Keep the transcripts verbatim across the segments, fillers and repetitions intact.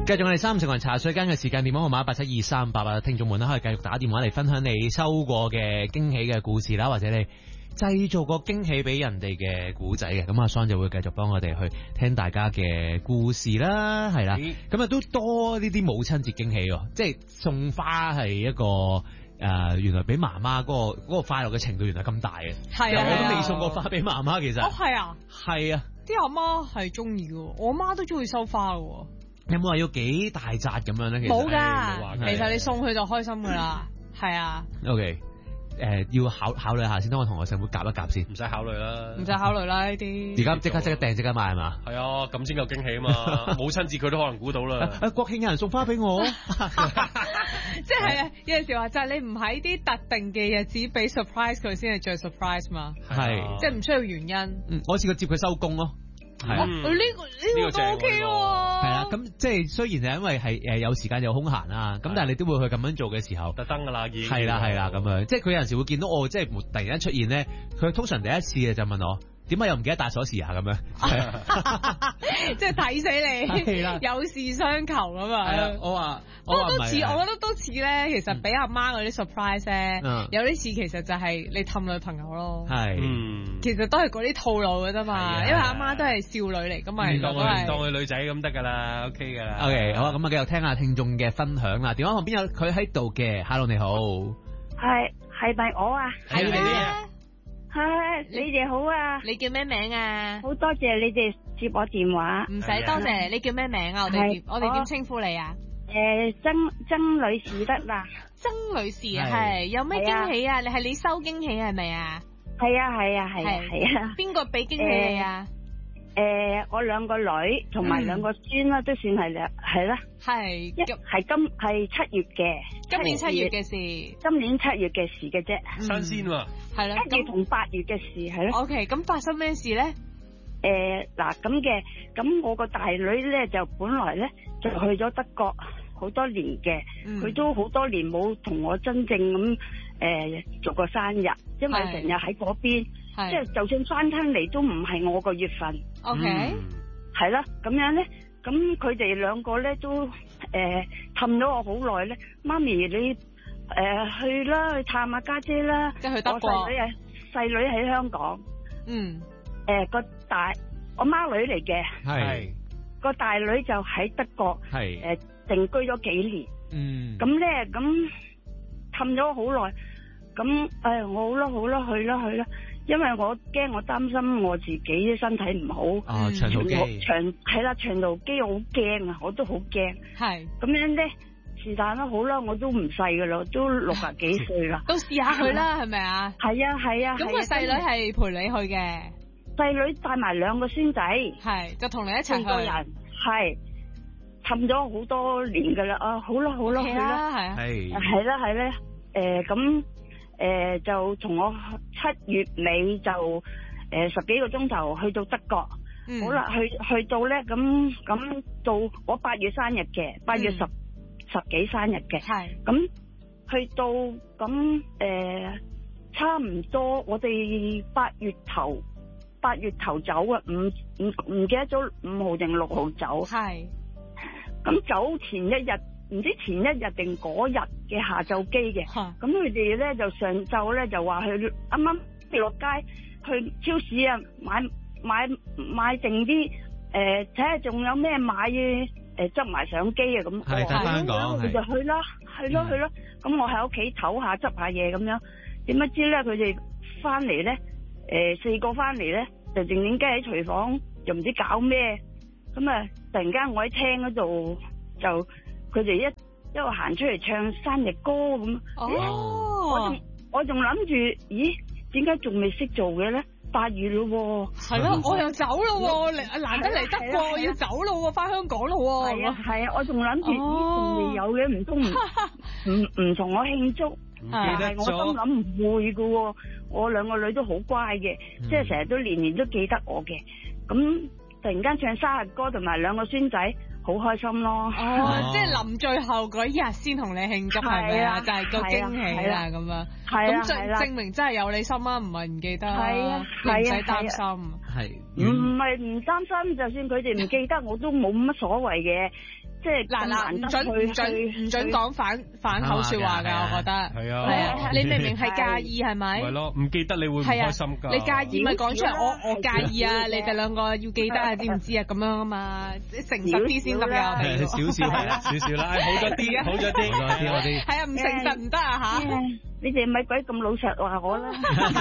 繼續我哋三十人茶水間嘅時間，電話號碼八七二三八八，聽眾們咧可以繼續打電話嚟分享你收過嘅驚喜嘅故事啦，或者你製造過驚喜俾人哋嘅故仔嘅，咁阿桑就會繼續幫我哋去聽大家嘅故事啦，係啦，咁啊都多呢啲母親節驚喜喎，即係送花係一個誒、呃，原來俾媽媽嗰個嗰、嗰個快樂嘅程度原來咁大嘅，係啊，我都未送過花俾媽媽，其實， 哦係啊， 係啊， 啲阿媽係中意嘅，我媽都中意收花嘅。 有冇話要幾大紮咁樣咧？其實冇噶，其實你送佢就開心噶啦，係啊。 OK，誒、呃，要考考慮下先，等我同我細妹夾一夾先。 唔使考慮啦， 唔使考慮啦呢啲。 而家即刻即刻訂即刻買係嘛？ 係啊，咁先夠驚喜啊嘛！母親節佢都可能估到啦。 誒、啊，國慶有人送花俾我， 即係啊！有陣時話就係你唔喺啲特定嘅日子俾 surprise 佢先係最 surprise 嘛。係，即係唔需要原因。 嗯，我試過接佢收工咯。係啊， 呢個呢個都 OK 喎。 係啦，咁即係雖然係因為係誒有時間有空閒啦，咁但係你都會去咁樣做嘅時候， 特登噶啦，已經係啦係啦咁樣，即係佢有陣時會見到我即係突然間出現咧，佢通常第一次就問我點解又唔記得帶鎖匙啊咁樣， 即係睇死你，有事相求咁啊！ 我話不過都似，我覺得都似咧，其實俾阿媽嗰啲 surprise 咧，有啲似其實就係你氹女朋友咯，係，其實都係嗰啲套路嘅啫嘛，因為阿媽都係少女嚟，咁咪當佢當佢女仔咁得噶啦 ，OK 噶啦。 OK， 好啊，咁啊繼續聽下聽眾嘅分享啦。電話旁邊有佢喺度嘅 ，Hello 你好， 係係咪我啊？ 係你啊！ 係你哋好啊！ 你叫咩名啊？ 好多謝你哋接我電話。 唔使多謝，你叫咩名啊？我哋我哋點稱呼你啊？ 誒，曾曾女士得啦。 曾女士啊，係有咩驚喜啊？你係你收驚喜係咪啊？ 係啊係啊係啊係啊！ 邊個俾驚喜你啊？ 誒，我兩個女同埋兩個孫啦，都算係兩係啦。 係一係今係七月嘅， 今年七月嘅事， 今年七月嘅事嘅啫， 新鮮喎。 係啦， 七月同八月嘅事係咯。 O K，咁發生咩事咧？ 誒，嗱咁嘅，咁我個大女咧就本來咧就去咗德國好多年嘅，佢都好多年冇同我真正咁誒做過生日，因為成日喺嗰邊。即係就算翻親嚟都唔係我個月份 ，OK， 係啦，咁樣咧，咁佢哋兩個咧都誒氹咗我好耐咧，媽咪你誒、呃、去啦，去探下家姐啦， 即係去德國， 我細女啊，細女喺香港， 嗯， 誒、呃、個大我孖女嚟嘅，係個大女就喺德國，係誒、呃、定居咗幾年，嗯，咁咧咁氹咗好耐，咁誒我好啦好啦去啦去啦。因為我驚，我擔心我自己身體唔好。 哦，長途機。 長係啦，長途機我好驚啊，我都好驚。係。咁樣咧，是但啦，好啦，我都唔細噶啦，都六十幾歲啦。 都試下去啦，係咪啊？ 係啊係啊。咁個細女係陪你去嘅。 細女帶埋兩個孫仔。 係，就同你一齊去。 四個人係，氹咗好多年噶啦。啊，好啦好啦，去啦。 係啊。係。 係啦係啦，誒咁。誒、呃，就從我七月尾就誒、呃、十幾個鐘頭去到德國，嗯、好啦，去去到咧咁咁到我八月生日嘅，八月十、嗯、十幾生日嘅，係咁去到咁誒、呃、差唔多，我哋八月頭八月頭走啊，唔唔唔記得咗五號定六號走，係咁走前一日。唔知前一日定嗰日嘅下晝機嘅，咁佢哋咧就上晝咧就話去啱啱落街去超市啊買買買剩啲誒睇下仲有咩買誒執埋相機啊咁， 係喺香港， 佢就去啦，係咯去咯，咁我喺屋企唞下執下嘢咁樣，點不知咧佢哋翻嚟咧誒四個翻嚟咧就靜靜雞喺廚房又唔知搞咩，咁啊突然間我喺廳嗰度就。佢哋一一路行出嚟唱生日歌咁，哦，我仲我仲諗住，咦，點解仲未識做嘅咧？八月咯， 係咯，我又走咯，嚟難得嚟德國，要走咯，翻香港咯， 係啊係啊，我仲諗住，咦，仲未有嘅，唔通唔唔唔同我慶祝？但係我心諗唔會噶，我兩個女都好乖嘅，即係成日都年年都記得我嘅，咁突然間唱生日歌，同埋兩個孫仔。好開心咯！ 哦，即係臨最後嗰日先同你慶祝係咪啊？就係個驚喜啦咁樣。係啊，咁證證明真係有你心啊，唔係唔記得。係啊，唔使擔心。 係。 唔係唔擔心，就算佢哋唔記得，我都冇乜所謂嘅。 即係嗱嗱，唔准唔准唔准講反反口説話㗎，我覺得。 係啊。 係啊，你明明係介意係咪？ 係咯，唔記得你會唔開心㗎？ 你介意咪講出嚟，我我介意啊！你哋兩個要記得啊，知唔知啊？咁樣啊嘛，誠實啲先得㗎。 少少係啦，少少啦，好咗啲，好咗啲，好咗啲，我啲。 係啊，唔誠實唔得啊嚇！ 你哋咪鬼咁老實話我啦。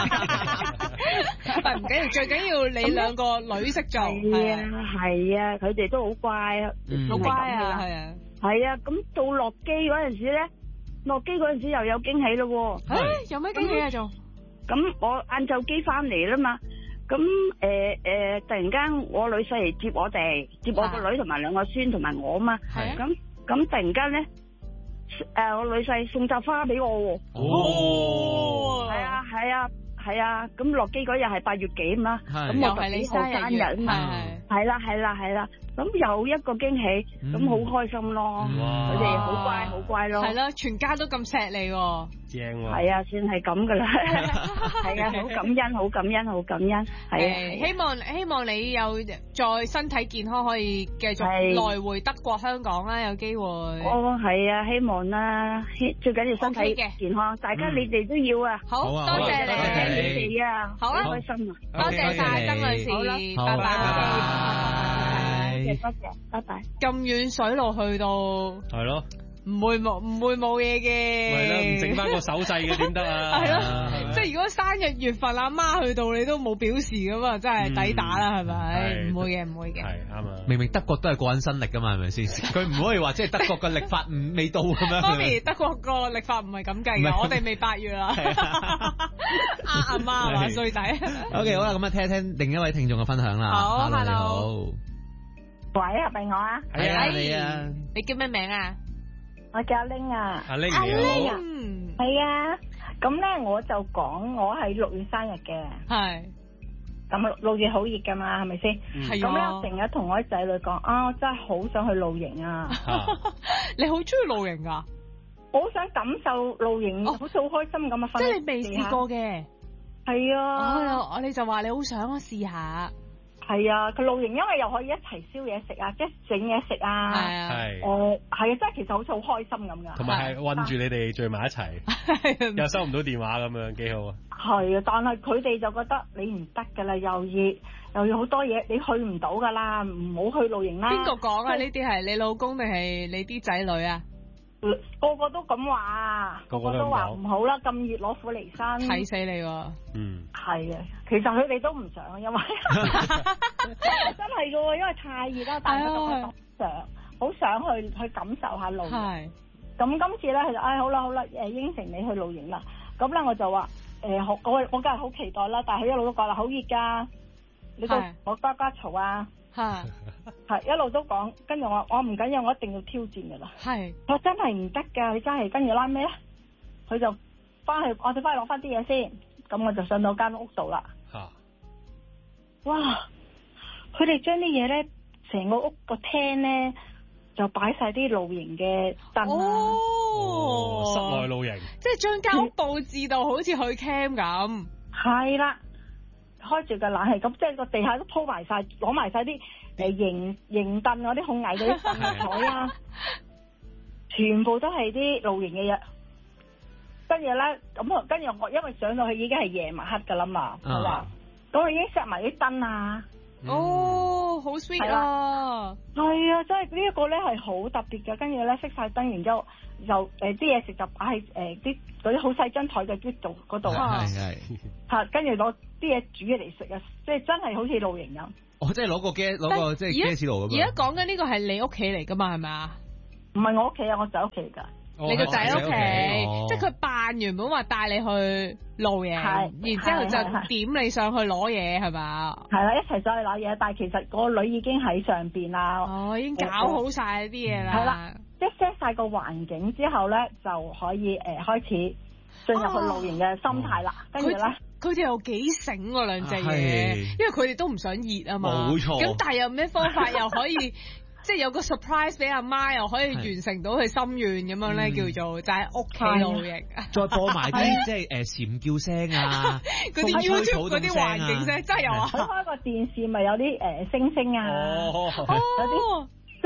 唔緊要，最緊要你兩個女識做。 係啊，係啊，佢哋都好乖啊， 好乖啊，係啊。 係啊，咁到落機嗰陣時咧，落機嗰陣時又有驚喜咯。 誒，有咩驚喜啊？仲咁我晏晝機翻嚟啦嘛，咁誒誒，突然間我女婿嚟接我哋，接我個女同埋兩個孫同埋我啊嘛。係啊。咁咁突然間咧。誒，我女婿送扎花俾我喎。 哦， 係啊，係啊，係啊，咁落機嗰日係八月幾嘛，咁我十幾號生日啊嘛，係啦，係啦，係啦，咁又一個驚喜，咁好開心咯，佢哋好乖，好乖咯， 係咯，全家都咁錫你喎， 正喎， 係啊，算係咁噶啦，係啊，好感恩，好感恩，好感恩，係啊， 希望希望你又再身體健康，可以繼續來回德國、香港啦，有機會。 哦，係啊，希望啦，最緊要身體健康，大家你哋都要啊。 好多謝你， 你哋啊， 好啊， 開心啊， 多謝晒曾女士，拜拜， 多謝，拜拜。 咁遠水路去到， 係咯。 唔會冇唔會冇嘢嘅， 係啦，唔整翻個手勢嘅點得啊？ 係咯，即係如果生日月份阿媽去到你都冇表示咁啊，真係抵打啦，係咪？唔會嘅，唔會嘅。 係啱啊！ 明明德國都係個人新曆噶嘛，係咪先？佢唔可以話即係德國嘅曆法唔未到咁樣。 媽咪，德國個曆法唔係咁計嘅，我哋未八月啦。阿阿媽話衰仔。 OK， 好啦，咁啊聽一聽另一位聽眾嘅分享啦。 好 ，Hello，你好。 喂，係咪我啊？ 係啊，你啊。 你叫咩名啊？ 我叫阿玲啊， 阿玲你好， 係啊，咁咧我就講我係六月生日嘅， 係， 咁六月好熱噶嘛，係咪先？ 係啊， 咁咧成日同我啲仔女講啊，我真係好想去露營啊， 你好中意露營噶？ 我好想感受露營，好似好開心咁啊！ 即係你未試過嘅， 係啊， 我你就話你好想試下。 係啊，佢露營因為又可以一齊燒嘢食啊，即係整嘢食啊， 係， 誒係啊，真係其實好似好開心咁噶， 同埋係韞住你哋聚埋一齊，又收唔到電話咁樣，幾好啊！ 係啊，但係佢哋就覺得你唔得噶啦，又熱又要好多嘢，你去唔到噶啦，唔好去露營啦。邊個講啊？呢啲係你老公定係你啲仔女啊？ 個個都咁話，個個都話唔好啦，咁熱攞苦嚟辛， 睇死你喎！ 嗯， 係啊，其實佢哋都唔想，因為真係噶，因為太熱啦，大家都想好想去去感受下露營。係，咁今次咧，佢就唉好啦好啦，誒應承你去露營啦。咁咧我就話誒好，我我梗係好期待啦，但係佢一路都講啦，好熱噶，你都我呱呱嘈啊！係係一路都講，跟住我我唔緊要，我一定要挑戰噶啦。係我真係唔得噶，你真係跟住拉咩咧？佢就翻去，我哋翻去攞翻啲嘢先。咁我就上到間屋度啦。吓！哇！佢哋將啲嘢咧，成個屋個廳咧就擺晒啲露營嘅燈啊！ 哦，室內露營， 即係將間屋布置到好似去 camp 咁。係啦。開住個冷氣，咁即係個地下都鋪埋晒，攞埋晒啲誒營營凳嗰啲好矮嗰啲凳台啊，全部都係啲露營嘅嘢。跟住咧，咁跟住我因為上到去已經係夜晚黑噶啦嘛，係嘛，咁我已經 set 埋啲燈啊。 哦，好 sweet 啊！ 係啊，真係呢一個咧係好特別嘅。跟住咧熄晒燈，然之後就誒啲嘢食就擺喺誒啲嗰啲好細張台嘅嗰度嗰度啊，吓跟住攞啲嘢煮嘢嚟食啊，即係真係好似露營咁。哦， 即係攞個 gas 攞個即係 gas 爐咁樣。 而家講緊呢個係你屋企嚟噶嘛？係咪啊？ 唔係我屋企啊，我仔屋企嚟噶。 你個仔屋企，即係佢扮原本話帶你去露營，然之後就點你上去攞嘢係嘛？係啦，一齊上去攞嘢，但係其實個女已經喺上邊啦。哦，已經搞好晒啲嘢啦。係啦，即係 set 晒個環境之後咧，就可以誒開始進入去露營嘅心態啦。跟住咧，佢哋又幾醒喎兩隻嘢，因為佢哋都唔想熱啊嘛。冇錯。咁但係有咩方法又可以？即係有個 surprise 俾阿媽，又可以完成到佢心願咁樣咧，叫做就喺屋企露營。再播埋啲即係誒蟬叫聲啊，嗰啲 YouTube 嗰啲環境聲，真係有啊！佢開個電視咪有啲誒星星啊，有啲識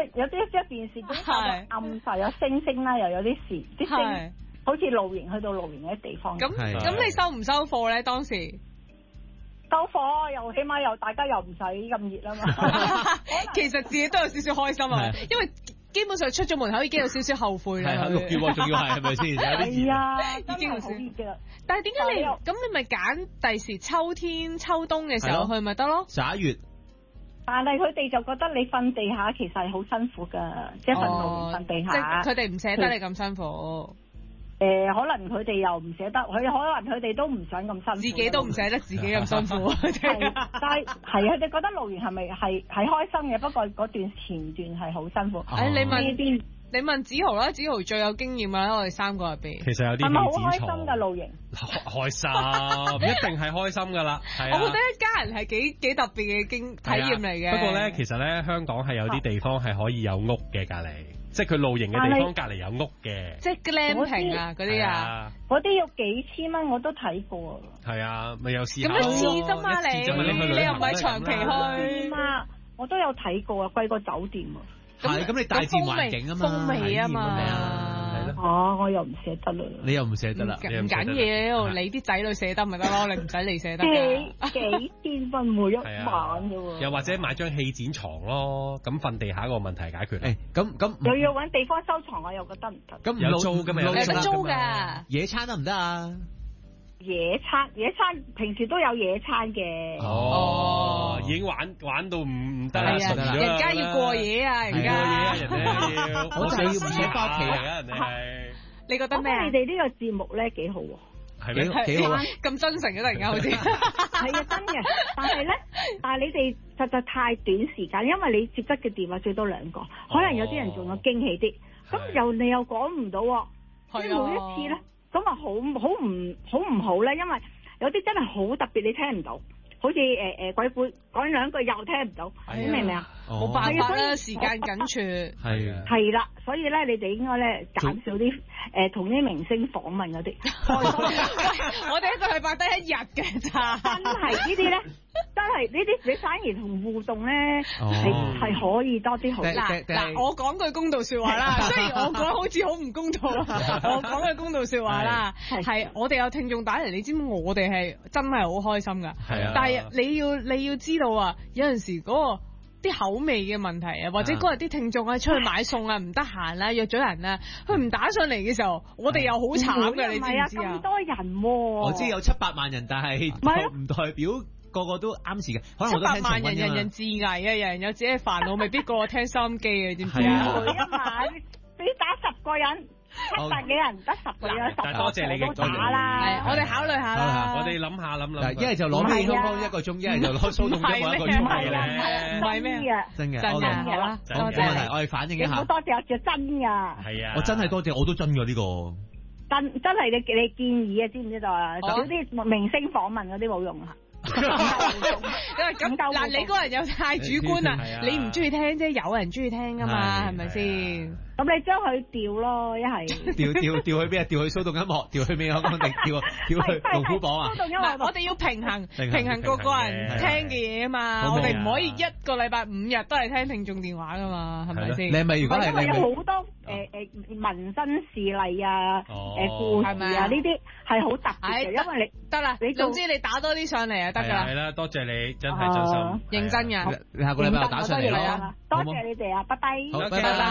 有啲即係電視咁暗晒，有星星啦，又有啲事，啲星好似露營去到露營嗰啲地方。 咁咁你收唔收貨咧？當時收貨又起碼又大家又唔使咁熱啊嘛。 其實自己都有少少開心啊，因為基本上出咗門口已經有少少後悔啦。 係六月喎，仲要係係咪先？ 係啊， 已經好熱嘅。 但係點解你咁你咪揀第時秋天秋冬嘅時候去咪得咯？ 十一月。 但係佢哋就覺得你瞓地下其實係好辛苦㗎，即係瞓露營瞓地下。 佢哋唔捨得你咁辛苦。 誒、呃，可能佢哋又唔捨得，佢可能佢哋都唔想咁辛苦。 自己都唔捨得自己咁辛苦。 係，但係係佢哋覺得露營係咪係係開心嘅？不過嗰段前段係好辛苦。誒、 哦，你問你問梓豪啦，梓豪最有經驗啦，我哋三個入邊。 其實有啲係咪好開心㗎露營？ 開心，一定係開心㗎啦。係啊。 我覺得一家人係幾幾特別嘅經體驗嚟嘅。 不過咧，其實咧，香港係有啲地方係可以有屋嘅隔離。即係佢露營嘅地方隔離有屋嘅， 即係 glamping 啊嗰啲啊， 嗰啲要幾千蚊我都睇過。 係啊，咪有試下。 咁一次啫嘛你，你又唔係長期去嘛？我都有睇過啊，貴過酒店啊。 係咁，你大自然環境啊嘛， 風味啊嘛。 哦，我又唔捨得啦。 你又唔捨得啦？ 唔緊要，你啲仔女捨得咪得咯，你唔使你捨得。 幾幾千蚊每一晚啫喎。 又或者買張氣墊床咯，咁瞓地下個問題解決。 誒，咁咁又要揾地方收藏，我又覺得唔得。 咁有租㗎嘛？ 有得租㗎。 野餐得唔得啊？ 野餐，野餐平時都有野餐嘅。 哦，已經玩玩到唔唔得啦， 人家要過夜啊，人家。 過夜啊，人哋要。 我哋要唔想翻屋企啊，人哋係。 你覺得咩啊？ 你哋呢個節目咧幾好喎。 係咩？ 幾好啊！ 咁真誠嘅突然間好似。 係啊，真嘅。但係咧，但係你哋實在太短時間，因為你接得嘅電話最多兩個，可能有啲人仲有驚喜啲。咁又你又講唔到喎。係啊。每一次咧。咁啊，好好唔好唔好咧？因為有啲真係好特別，你聽唔到，好似誒誒鬼故講兩句又聽唔到，你明唔明啊？ 冇辦法啦，時間緊絀。 係啊。 係啦，所以咧，你哋應該咧減少啲誒同啲明星訪問嗰啲。 我哋一個禮拜得一日嘅咋。 真係呢啲咧，真係呢啲你反而同互動咧係係可以多啲好。 嗱嗱，我講句公道説話啦，雖然我講好似好唔公道，我講句公道説話啦，係我哋有聽眾打嚟，你知唔知我哋係真係好開心㗎？係啊。但係你要你要知道啊，有陣時嗰個。啲口味嘅問題啊，或者嗰日啲聽眾啊出去買餸啊，唔得閒啦，約咗人啊，佢唔打上嚟嘅時候，我哋又好慘嘅，你知唔知啊？ 咁多人喎， 我知有七百萬人，但係唔代表個個都啱時嘅。可能我都聽七百萬人人人自危啊，人人有自己嘅煩惱，未必個個聽收音機嘅，知唔知啊？ 每一晚你打十個人。七百幾人得十個人， 但係多謝你嘅打啦， 我哋考慮下啦， 我哋諗下諗諗。 一係就攞咩香港一個鐘，一係就攞蘇東一個鐘係咧，唔係咩？ 真嘅， 真嘅，好啦，多謝。 我哋反映一下。 好多謝，我叫真㗎。 係啊， 我真係多謝，我都真㗎呢個。 真真係你你建議啊，知唔知道啊？少啲明星訪問嗰啲冇用啊。因為咁嗱，你個人又太主觀啦，你唔中意聽啫，有人中意聽噶嘛，係咪先？ 咁你將佢調咯，一係調調調去邊啊？調去蘇動音樂，調去咩香港定調調去龍虎榜啊？ 嗱，我哋要平衡平衡個個人聽嘅嘢啊嘛，我哋唔可以一個禮拜五日都係聽聽眾電話噶嘛，係咪先？ 你係咪如果係有好多誒誒民生事例啊，誒故事啊呢啲係好特別嘅，因為你得啦，你總之你打多啲上嚟啊，得噶啦。 係啦，多謝你，真係真心認真嘅。 你下個禮拜打上嚟咯。 多謝你哋啊，拜拜。 好，拜拜。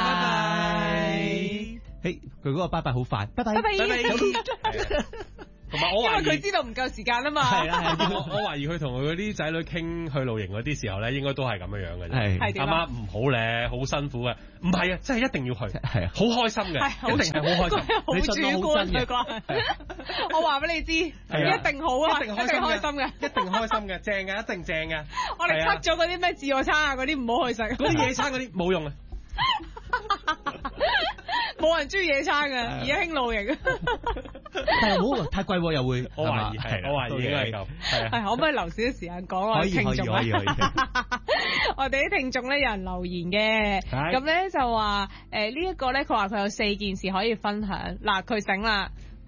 嘿，佢嗰個拜拜好快，拜拜。 拜拜。 同埋我懷疑， 因為佢知道唔夠時間啊嘛。 係啊，我我懷疑佢同佢嗰啲仔女傾去露營嗰啲時候咧，應該都係咁樣樣嘅啫。係。阿媽唔好咧，好辛苦嘅。唔係啊，真係一定要去。係啊。好開心嘅，一定係好開心。 好主觀佢講。我話俾你知，一定好啊，一定開心嘅， 一定開心嘅，正嘅，一定正嘅。 我哋 cut 咗嗰啲咩自助餐啊，嗰啲唔好去食。 嗰啲野餐嗰啲冇用啊。 冇人中意野餐嘅，而家興露營。 但係好太貴又會， 我懷疑係，我懷疑應該係咁。 係可唔可以留少少時間講我哋聽眾啊？我哋啲聽眾咧有人留言嘅，咁咧就話誒呢一個咧，佢話佢有四件事可以分享。嗱，佢醒啦。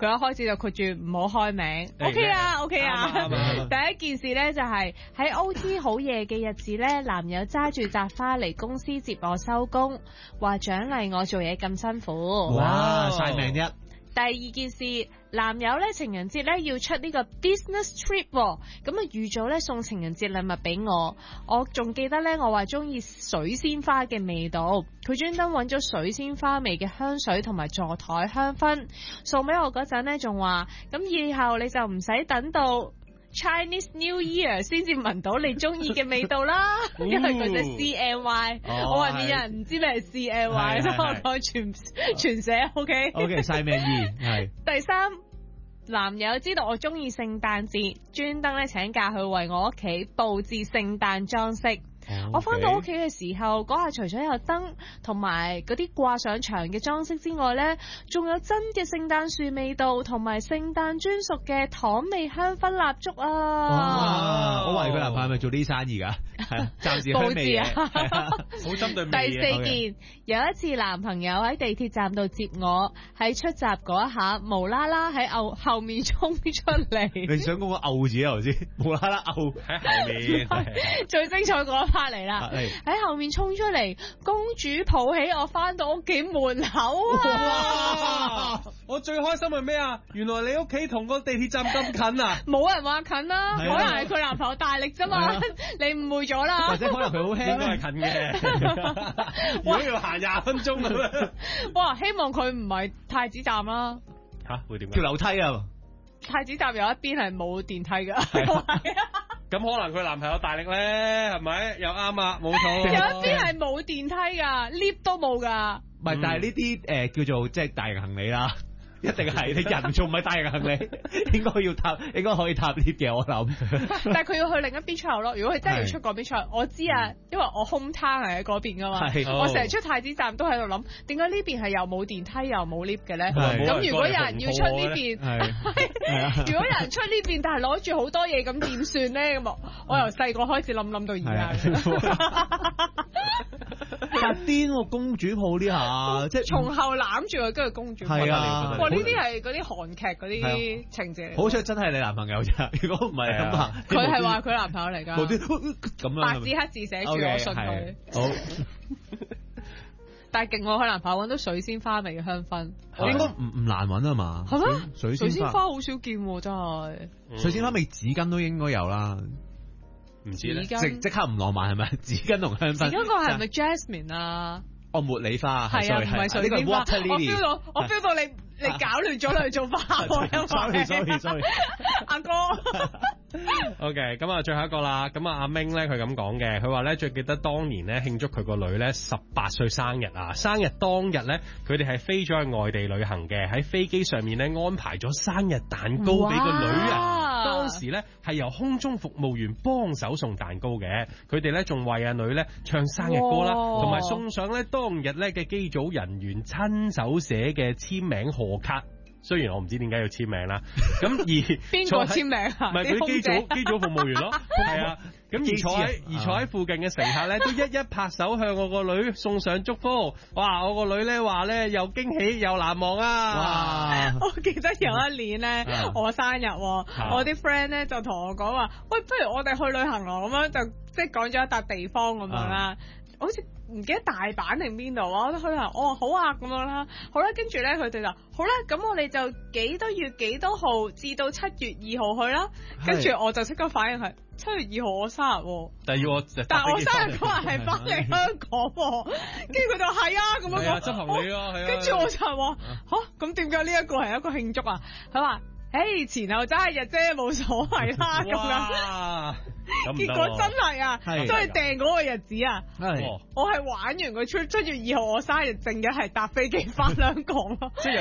佢一開始就括住唔好開名。O K 啊 ，O K 啊。第一件事咧就係喺 O T 好夜嘅日子咧，男友揸住扎花嚟公司接我收工，話獎勵我做嘢咁辛苦。 哇，晒命一。 第二件事，男友咧情人節咧要出呢個 business trip， 咁啊預早咧送情人節禮物俾我。我仲記得咧，我話中意水仙花嘅味道，佢專登揾咗水仙花味嘅香水同埋座台香薰送俾我嗰陣咧，仲話咁以後你就唔使等到Chinese New Year 先至聞到你中意嘅味道啦，因為佢隻 C N Y，、哦、我話啲人唔知咩係 C N Y， 所以我講全全寫 OK。OK， 晒命二係。第三，男友知道我中意聖誕節，專登咧請假去為我屋企佈置聖誕裝飾。Okay. 我翻到屋企嘅時候，嗰下除咗有燈同埋嗰啲掛上牆嘅裝飾之外呢，仲有真嘅聖誕樹味道同埋聖誕專屬嘅糖味香薰蠟燭啊！ 哇！我懷疑佢男朋友係咪做呢生意㗎？係啊，暫時香味嘅，好針對味嘅。第四件，有一次男朋友喺地鐵站度接我，喺出閘嗰一下，無啦啦喺後後面衝出嚟。你想講個嘔字啊？頭先無啦啦嘔喺後面，最精彩嗰一 part 嚟啦！喺後面衝出嚟，公主抱起我翻到屋企門口啊！ 我最開心係咩啊？原來你屋企同個地鐵站咁近啊！ 冇人話近啦，可能係佢男朋友大力啫嘛，你誤會咗啦。 或者可能佢好輕， 都係近嘅。如果要行廿分鐘咁樣， 哇！希望佢唔係太子站啦。 吓會點？ 跳樓梯啊！ 太子站有一邊係冇電梯㗎。 咁可能佢男朋友大力咧，係咪？又啱啊，冇錯。 有一邊係冇電梯㗎 ，lift 都冇㗎。 唔係，但係呢啲誒叫做即係大型行李啦。一定係你人仲唔係大型行李，應該要搭，應該可以搭 lift 嘅，我諗。 但係佢要去另一邊出口咯。如果佢真係要出嗰邊出口，我知啊，因為我 home town 係喺嗰邊噶嘛。我成日出太子站都喺度諗，點解呢邊係又冇電梯又冇 lift 嘅咧？咁如果有人要出呢邊，如果有人出呢邊，但係攞住好多嘢，咁點算咧？咁我由細個開始諗諗到而家。 發癲喎，公主抱呢下，即係從後攬住佢，跟住公主抱。係啊，哇！呢啲係嗰啲韓劇嗰啲情節嚟。 好彩真係你男朋友咋，如果唔係咁啊， 佢係話佢男朋友嚟㗎。 咁樣白紙黑字寫住，我信佢。好。但係勁我佢男朋友揾到水仙花味嘅香薰， 應該唔唔難揾啊嘛。 係咩？水水仙花好少見喎，真係。 水仙花味紙巾都應該有啦。 唔知咧， 即即刻唔浪漫係咪？紙巾同香薰。 紙巾個係咪 Jasmine 啊？ 哦，茉莉花係啊，唔係水仙花。我 feel 到，我 feel 到你你搞亂咗佢做花。 sorry sorry sorry， 阿哥。 OK， 咁啊，最後一個啦。咁啊，阿 Ming 咧，佢咁講嘅，佢話咧最記得當年咧慶祝佢個女咧十八歲生日啊！生日當日咧，佢哋係飛咗去外地旅行嘅，喺飛機上面咧安排咗生日蛋糕俾個女啊！當時咧係由空中服務員幫手送蛋糕嘅，佢哋咧仲為阿女咧唱生日歌啦，同埋送上咧當日咧嘅機組人員親手寫嘅簽名賀卡。雖然我唔知點解要簽名啦，咁而邊個簽名啊？ 唔係嗰啲機組機組服務員咯，係啊。咁而坐喺而坐喺附近嘅乘客咧，都一一拍手向我個女送上祝福。哇！我個女咧話咧又驚喜又難忘啊！ 哇！我記得有一年咧，我生日，我啲 friend 咧就同我講話，喂，不如我哋去旅行咯，咁樣就即係講咗一笪地方咁樣啦，好似。唔記得大阪定邊度啊？我去行，我話好啊咁樣啦，好啦，跟住咧佢哋就好啦，咁我哋就幾多月幾多號至到七月二號去啦，跟住我就即刻反應係七月二號我生日喎， 但係要我， 但係我生日嗰日係翻嚟香港，跟住佢就係啊咁樣講， 執行李咯，係啊， 跟住我就話吓，咁點解呢一個係一個慶祝啊？佢話。誒，前後爭一日啫，冇所謂啦，咁樣。結果真係啊，真係訂嗰個日子啊，我係玩完個 trip，七月二號我生日，正日係搭飛機翻香港咯。